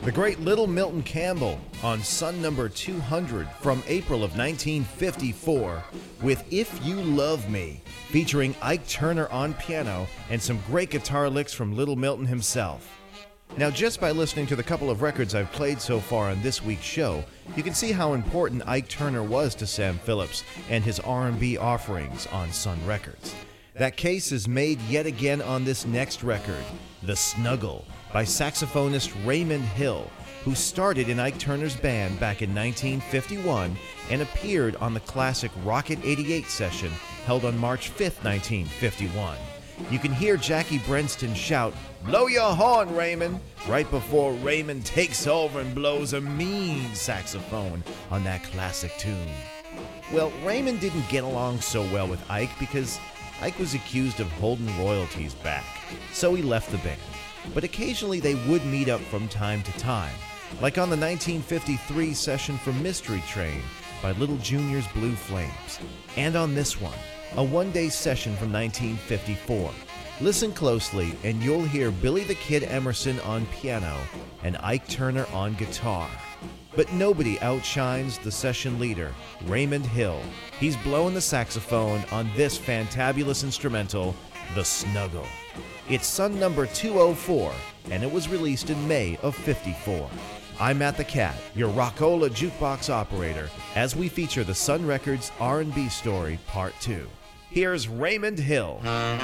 The great Little Milton Campbell on Sun number 200 from April of 1954 with If You Love Me, featuring Ike Turner on piano and some great guitar licks from Little Milton himself. Now, just by listening to the couple of records I've played so far on this week's show, you can see how important Ike Turner was to Sam Phillips and his R&B offerings on Sun Records. That case is made yet again on this next record, The Snuggle, by saxophonist Raymond Hill, who started in Ike Turner's band back in 1951 and appeared on the classic Rocket 88 session held on March 5, 1951. You can hear Jackie Brenston shout, "Blow your horn, Raymond," right before Raymond takes over and blows a mean saxophone on that classic tune. Well, Raymond didn't get along so well with Ike because Ike was accused of holding royalties back, so he left the band. But occasionally they would meet up from time to time, like on the 1953 session from Mystery Train by Little Junior's Blue Flames, and on this one, a one-day session from 1954. Listen closely and you'll hear Billy the Kid Emerson on piano and Ike Turner on guitar. But nobody outshines the session leader, Raymond Hill. He's blowing the saxophone on this fantabulous instrumental, The Snuggle. It's Sun number 204, and it was released in May of '54. I'm Matt the Cat, your Rockola jukebox operator, as we feature the Sun Records R&B Story Part 2. Here's Raymond Hill.